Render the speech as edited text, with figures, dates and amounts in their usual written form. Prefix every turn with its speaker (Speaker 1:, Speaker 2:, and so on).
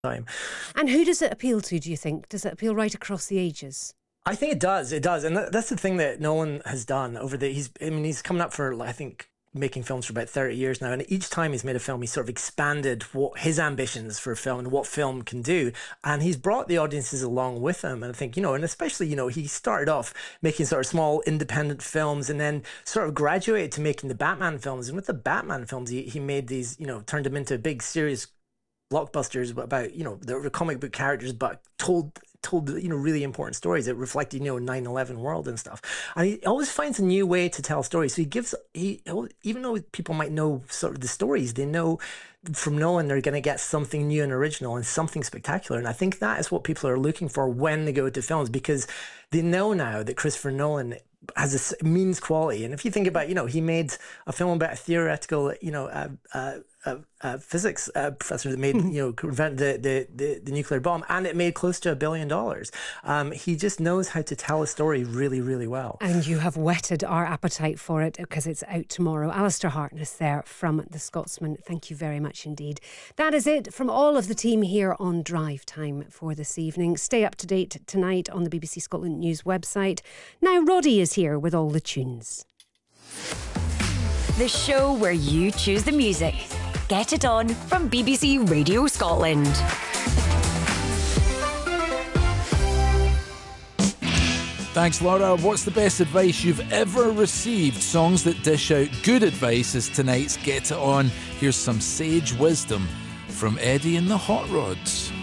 Speaker 1: time.
Speaker 2: And who does it appeal to, do you think? Does it appeal right across the ages?
Speaker 1: I think it does. It does. And that's the thing that Nolan has done over he's coming up for, I think, making films for about 30 years now, and each time he's made a film, he's sort of expanded what his ambitions for film and what film can do, and he's brought the audiences along with him. And I think, and especially, he started off making sort of small independent films and then sort of graduated to making the Batman films. And with the Batman films, he made these, turned them into big serious blockbusters about, the comic book characters, but told really important stories that reflected 9/11 world and stuff. And he always finds a new way to tell stories. So even though people might know sort of the stories, they know from Nolan they're going to get something new and original and something spectacular. And I think that is what people are looking for when they go to films, because they know now that Christopher Nolan has a means quality. And if you think about, he made a film about a theoretical, physics professor that made, invented the nuclear bomb, and it made close to $1 billion. He just knows how to tell a story really, really well.
Speaker 2: And you have whetted our appetite for it because it's out tomorrow. Alistair Harkness there from The Scotsman. Thank you very much indeed. That is it from all of the team here on Drive Time for this evening. Stay up to date tonight on the BBC Scotland News website. Now Roddy is here with all the tunes.
Speaker 3: The show where you choose the music. Get It On from BBC Radio Scotland.
Speaker 4: Thanks, Laura. What's the best advice you've ever received? Songs that dish out good advice is tonight's Get It On. Here's some sage wisdom from Eddie and the Hot Rods.